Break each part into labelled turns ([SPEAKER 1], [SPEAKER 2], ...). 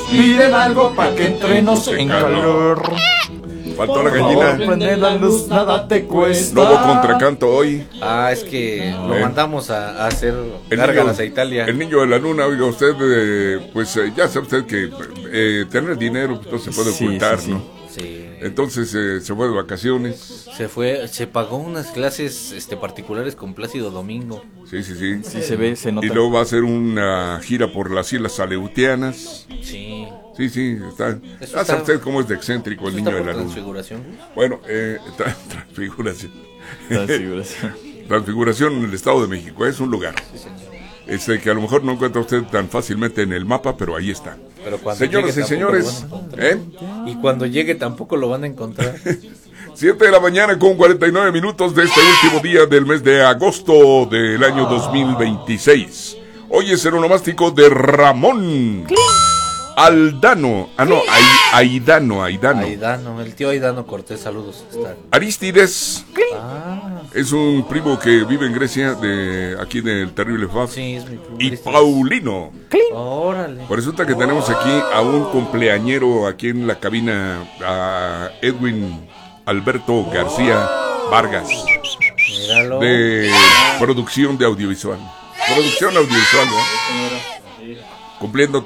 [SPEAKER 1] piden algo pa' que entremos en calor.
[SPEAKER 2] Faltó la gallina.
[SPEAKER 1] Prende la luz, nada te cuesta.
[SPEAKER 2] Lobo contracanto hoy.
[SPEAKER 3] Es que lo mandamos a hacer
[SPEAKER 2] El
[SPEAKER 3] gárgaras
[SPEAKER 2] niño,
[SPEAKER 3] a Italia.
[SPEAKER 2] el niño de la luna, oiga usted, ya sabe usted que tener dinero pues, no se puede ocultar,
[SPEAKER 1] sí.
[SPEAKER 2] ¿no?
[SPEAKER 3] Sí.
[SPEAKER 2] Entonces se fue de vacaciones.
[SPEAKER 3] Se pagó unas clases particulares con Plácido Domingo.
[SPEAKER 2] Sí.
[SPEAKER 1] Sí se ve, se nota.
[SPEAKER 2] Y luego va a hacer una gira por las Islas Aleutianas.
[SPEAKER 3] Sí.
[SPEAKER 2] Sí, está.
[SPEAKER 3] Eso
[SPEAKER 2] Ya sabe
[SPEAKER 3] está-
[SPEAKER 2] usted cómo es de excéntrico el
[SPEAKER 3] ¿Eso
[SPEAKER 2] niño
[SPEAKER 3] está
[SPEAKER 2] de la
[SPEAKER 3] por
[SPEAKER 2] luna.
[SPEAKER 3] Transfiguración?
[SPEAKER 2] Bueno, transfiguración.
[SPEAKER 1] Transfiguración.
[SPEAKER 2] Transfiguración en el Estado de México, es un lugar.
[SPEAKER 3] Sí, señor.
[SPEAKER 2] Que a lo mejor no encuentra usted tan fácilmente en el mapa, pero ahí está.
[SPEAKER 3] Pero cuando
[SPEAKER 2] Señoras
[SPEAKER 3] llegue
[SPEAKER 2] y señores,
[SPEAKER 3] tampoco lo van a encontrar. Y cuando llegue tampoco lo van a encontrar.
[SPEAKER 2] 7 de la mañana con 49 minutos de este último día del mes de agosto del año 2026. Hoy es el onomástico de Ramón Aldano. Aidano.
[SPEAKER 3] Aidano, el tío Aidano Cortés, saludos.
[SPEAKER 2] Aristides
[SPEAKER 3] Ah,
[SPEAKER 2] es un primo que vive en Grecia, de aquí del terrible Fab.
[SPEAKER 3] sí, es mi primo.
[SPEAKER 2] Y Paulino.
[SPEAKER 3] Órale.
[SPEAKER 2] Pues resulta que tenemos aquí a un cumpleañero aquí en la cabina, a Edwin Alberto García Vargas,
[SPEAKER 3] Míralo.
[SPEAKER 2] de producción de audiovisual. Producción audiovisual, ¿no? Cumpliendo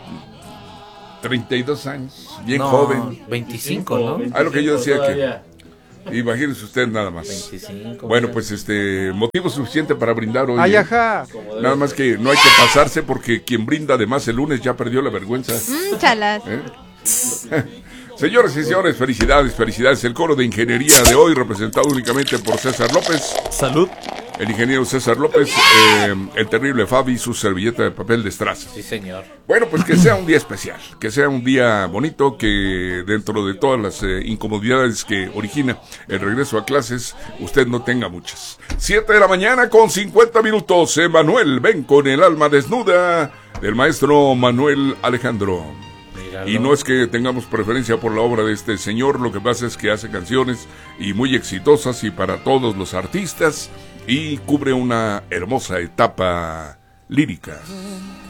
[SPEAKER 2] 32 años, bien
[SPEAKER 3] No,
[SPEAKER 2] joven.
[SPEAKER 3] 25, ¿no?
[SPEAKER 2] Ah, lo que yo decía que... Imagínese usted nada más.
[SPEAKER 3] 25.
[SPEAKER 2] Bueno,
[SPEAKER 3] mira.
[SPEAKER 2] pues motivo suficiente para brindar hoy.
[SPEAKER 1] Ay, ajá.
[SPEAKER 2] Nada más que no hay que pasarse porque quien brinda además el lunes ya perdió la vergüenza.
[SPEAKER 4] Chalas.
[SPEAKER 2] Señores y señores, felicidades. El coro de ingeniería de hoy, representado únicamente por César López,
[SPEAKER 1] Salud.
[SPEAKER 2] el ingeniero César López, el terrible Fabi y su servilleta de papel de estraza.
[SPEAKER 3] Sí, señor.
[SPEAKER 2] Bueno, pues que sea un día especial, que sea un día bonito, que dentro de todas las incomodidades que origina el regreso a clases, usted no tenga muchas. 7 de la mañana con 50 minutos. Emanuel, ven con el alma desnuda del maestro Manuel Alejandro.
[SPEAKER 3] Míralo.
[SPEAKER 2] Y no es que tengamos preferencia por la obra de este señor, lo que pasa es que hace canciones y muy exitosas y para todos los artistas y cubre una hermosa etapa lírica.